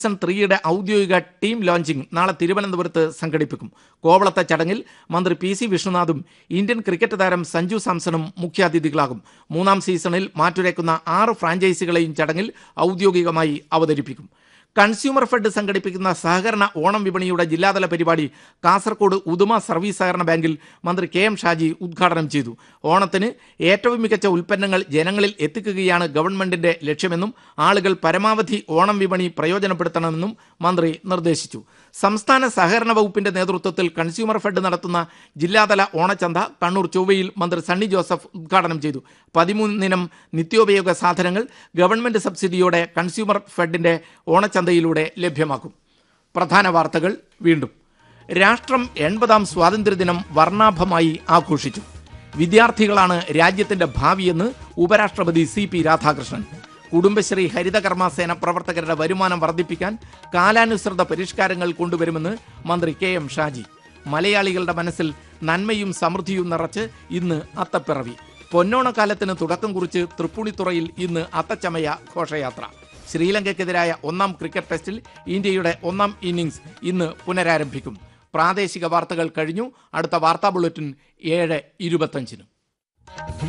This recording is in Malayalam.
സീസൺ 3യുടെ ഔദ്യോഗിക ടീം ലോഞ്ചിംഗ് നാളെ തിരുവനന്തപുരത്ത് സംഘടിപ്പിക്കും. കോവളത്തെ ചടങ്ങിൽ മന്ത്രി PC വിഷ്ണുനാഥും ഇന്ത്യൻ ക്രിക്കറ്റ് താരം സഞ്ജു സാംസണും മുഖ്യാതിഥികളാകും. 3ാം സീസണിൽ മാറ്റുരയ്ക്കുന്ന 6 ഫ്രാഞ്ചൈസികളെയും ചടങ്ങിൽ ഔദ്യോഗികമായി അവതരിപ്പിക്കും. കൺസ്യൂമർ ഫെഡ് സംഘടിപ്പിക്കുന്ന സഹകരണ ഓണം വിപണിയുടെ ജില്ലാതല പരിപാടി കാസർഗോഡ് ഉദുമ സർവീസ് സഹകരണ ബാങ്കിൽ മന്ത്രി KM ഷാജി ഉദ്ഘാടനം ചെയ്തു. ഓണത്തിന് ഏറ്റവും മികച്ച ഉൽപ്പന്നങ്ങൾ ജനങ്ങളിൽ എത്തിക്കുകയാണ് ഗവൺമെന്റിന്റെ ലക്ഷ്യമെന്നും ആളുകൾ പരമാവധി ഓണം വിപണി പ്രയോജനപ്പെടുത്തണമെന്നും മന്ത്രി നിർദ്ദേശിച്ചു. സംസ്ഥാന സഹകരണ വകുപ്പിന്റെ നേതൃത്വത്തിൽ കൺസ്യൂമർ ഫെഡ് നടത്തുന്ന ജില്ലാതല ഓണച്ചന്ത കണ്ണൂർ ചൊവ്വയിൽ മന്ത്രി സണ്ണി ജോസഫ് ഉദ്ഘാടനം ചെയ്തു. 13 ഇനം നിത്യോപയോഗ സാധനങ്ങൾ ഗവൺമെന്റ് സബ്സിഡിയോടെ കൺസ്യൂമർ ഫെഡിന്റെ ഓണച്ചന്തയിലൂടെ ലഭ്യമാക്കും. പ്രധാന വാർത്തകൾ വീണ്ടും. രാഷ്ട്രം 80ാം സ്വാതന്ത്ര്യദിനം വർണ്ണാഭമായി ആഘോഷിച്ചു. വിദ്യാർത്ഥികളാണ് രാജ്യത്തിന്റെ ഭാവിയെന്ന് ഉപരാഷ്ട്രപതി CP രാധാകൃഷ്ണൻ. കുടുംബശ്രീ ഹരിതകർമ്മസേന പ്രവർത്തകരുടെ വരുമാനം വർദ്ധിപ്പിക്കാൻ കാലാനുസൃത പരിഷ്കാരങ്ങൾ കൊണ്ടുവരുമെന്ന് മന്ത്രി KM ഷാജി. മലയാളികളുടെ മനസ്സിൽ നന്മയും സമൃദ്ധിയും നിറച്ച് ഇന്ന് അത്തപ്പിറവി. പൊന്നോണക്കാലത്തിന് തുടക്കം കുറിച്ച് തൃപ്പൂണിത്തുറയിൽ ഇന്ന് അത്തച്ചമയ ഘോഷയാത്ര. ശ്രീലങ്കയ്ക്കെതിരായ 1ാം ക്രിക്കറ്റ് ടെസ്റ്റിൽ ഇന്ത്യയുടെ 1ാം ഇന്നിംഗ്സ് ഇന്ന് പുനരാരംഭിക്കും. പ്രാദേശിക വാർത്തകൾ കഴിഞ്ഞു. അടുത്ത വാർത്താ ബുള്ളറ്റിൻ 7:25.